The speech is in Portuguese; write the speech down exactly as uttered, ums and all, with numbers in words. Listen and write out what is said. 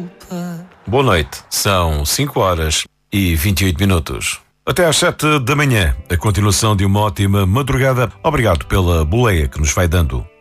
desculpa. Boa noite, são cinco horas e vinte e oito minutos. Até às sete da manhã, a continuação de uma ótima madrugada. Obrigado pela boleia que nos vai dando.